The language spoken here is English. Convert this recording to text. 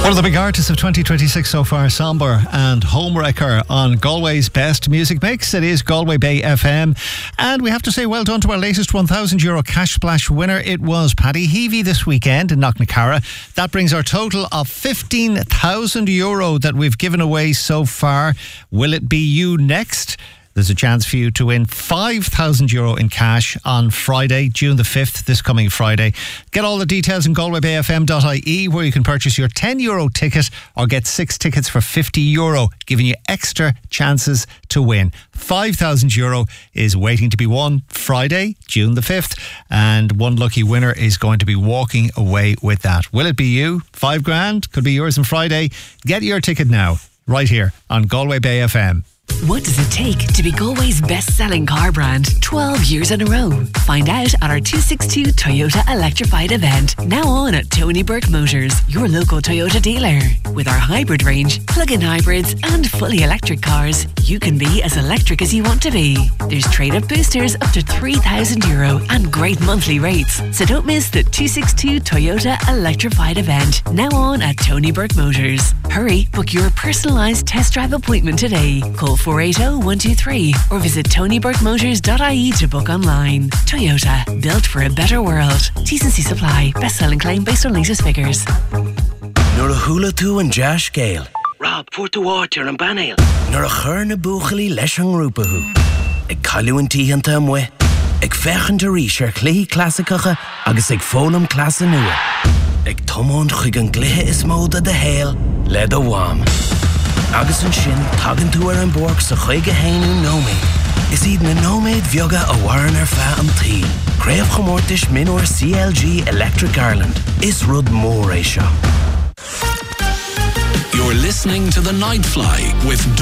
One of the big artists of 2026 so far, Somber and Homewrecker on Galway's best music mix. It is Galway Bay FM. And we have to say well done to our latest €1,000 cash splash winner. It was Paddy Heavey this weekend in Knocknacarra. That brings our total of €15,000 that we've given away so far. Will it be you next? There's a chance for you to win €5,000 in cash on Friday, June the 5th, this coming Friday. Get all the details on galwaybayfm.ie, where you can purchase your €10 ticket or get 6 tickets for €50, giving you extra chances to win. €5,000 is waiting to be won Friday, June the 5th, and one lucky winner is going to be walking away with that. Will it be you? $5,000 could be yours on Friday. Get your ticket now, right here on Galway Bay FM. What does it take to be Galway's best-selling car brand 12 years in a row? Find out at our 262 Toyota Electrified event, now on at Tony Burke Motors, your local Toyota dealer. With our hybrid range, plug-in hybrids and fully electric cars, you can be as electric as you want to be. There's trade-up boosters up to €3,000 and great monthly rates. So don't miss the 262 Toyota Electrified event, now on at Tony Burke Motors. Hurry, book your personalised test drive appointment today. Call 480-123 or visit tonyburkemotors.ie to book online. Toyota, built for a better world. T&C Supply, best-selling claim based on latest figures. Nor a hula tú an Josh Gale. Rob, for to water and banale. Nor a chur na buchali leis an rúpahu. Ag callú an tíhanta amwe. Ag fechan de rísh ar clí clasicacha agus ag fólam clasa nua. Ag tomón chuig an glithe is móda de héal le do wam. Agus an sin, tagan tú ar an borg sa chuige hainú nóméid. Is iad na nóméid bheoga a waran ar fa an tí. Craobh chomórtais minúir CLG Electric Ireland. Is rud mór é seo. You're listening to The Nightfly with